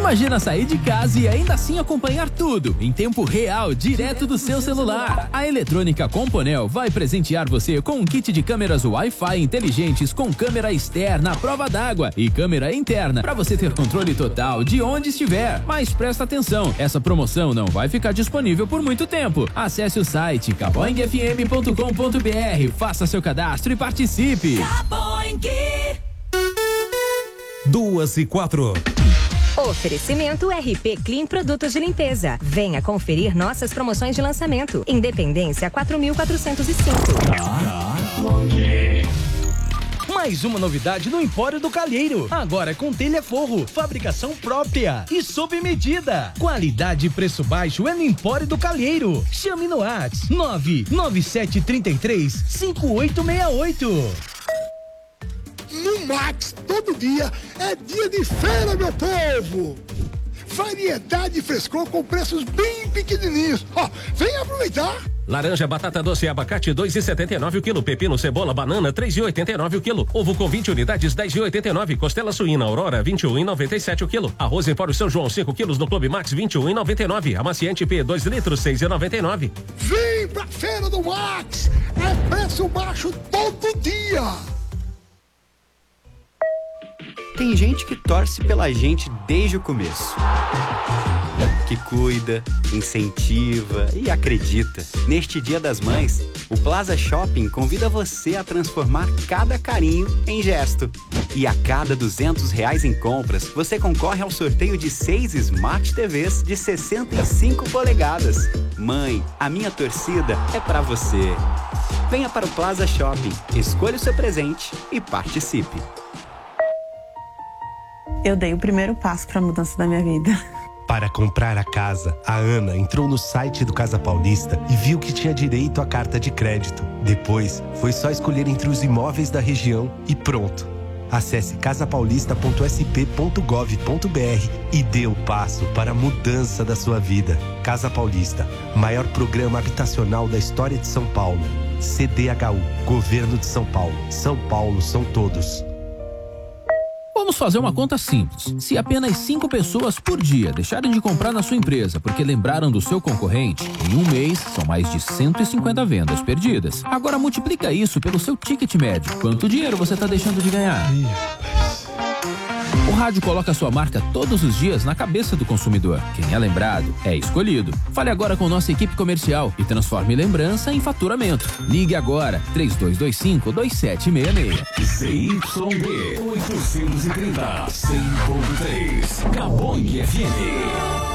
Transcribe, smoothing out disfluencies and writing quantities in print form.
Imagina sair de casa e ainda assim acompanhar tudo em tempo real, direto do seu celular. A Eletrônica Componel vai presentear você com um kit de câmeras Wi-Fi inteligentes com câmera externa à prova d'água e câmera interna para você ter controle total de onde estiver. Mas presta atenção, essa promoção não vai ficar disponível por muito tempo. Acesse o site caboingfm.com.br, faça seu cadastro e participe. 2:04. Oferecimento RP Clean Produtos de Limpeza. Venha conferir nossas promoções de lançamento. Independência 4.405. Mais uma novidade no Empório do Calheiro. Agora com telha forro, fabricação própria e sob medida. Qualidade e preço baixo é no Empório do Calheiro. Chame no WhatsApp 99733-5868. No Max, todo dia é dia de feira, meu povo! Variedade e frescor com preços bem pequenininhos. Ó, vem aproveitar! Laranja, batata doce e abacate 2,79 o quilo. Pepino, cebola, banana 3,89 o quilo. Ovo com 20 unidades 10,89. Costela suína Aurora 21,97 o quilo. Arroz em pó São João 5 quilos no Clube Max 21,99. Amaciante P 2 litros 6,99. Vem pra feira do Max! É preço baixo todo dia! Tem gente que torce pela gente desde o começo. Que cuida, incentiva e acredita. Neste Dia das Mães, o Plaza Shopping convida você a transformar cada carinho em gesto. E a cada R$200 em compras, você concorre ao sorteio de 6 Smart TVs de 65 polegadas. Mãe, a minha torcida é pra você. Venha para o Plaza Shopping, escolha o seu presente e participe. Eu dei o primeiro passo para a mudança da minha vida. Para comprar a casa, a Ana entrou no site do Casa Paulista e viu que tinha direito à carta de crédito. Depois, foi só escolher entre os imóveis da região e pronto. Acesse casapaulista.sp.gov.br e dê o passo para a mudança da sua vida. Casa Paulista, maior programa habitacional da história de São Paulo. CDHU, Governo de São Paulo. São Paulo são todos. Vamos fazer uma conta simples. Se apenas 5 pessoas por dia deixarem de comprar na sua empresa porque lembraram do seu concorrente, em um mês são mais de 150 vendas perdidas. Agora multiplica isso pelo seu ticket médio. Quanto dinheiro você está deixando de ganhar? O rádio coloca sua marca todos os dias na cabeça do consumidor. Quem é lembrado é escolhido. Fale agora com nossa equipe comercial e transforme lembrança em faturamento. Ligue agora, 3225-2766. ZYD 830, 100.3, Caboing FM.